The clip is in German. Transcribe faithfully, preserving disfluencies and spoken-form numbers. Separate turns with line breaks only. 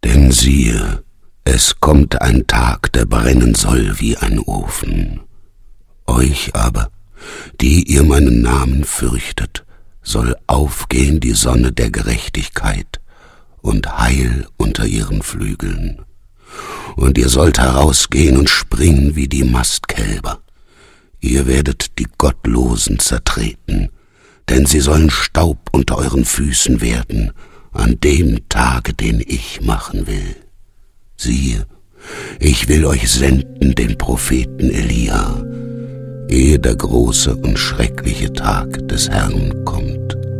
Denn siehe, es kommt ein Tag, der brennen soll wie ein Ofen. Euch aber, die ihr meinen Namen fürchtet, soll aufgehen die Sonne der Gerechtigkeit und Heil unter ihren Flügeln. Und ihr sollt herausgehen und springen wie die Mastkälber. Ihr werdet die Gottlosen zertreten, denn sie sollen Staub unter euren Füßen werden, an dem Tage, den ich machen will. Siehe, ich will euch senden den Propheten Elia, ehe der große und schreckliche Tag des Herrn kommt.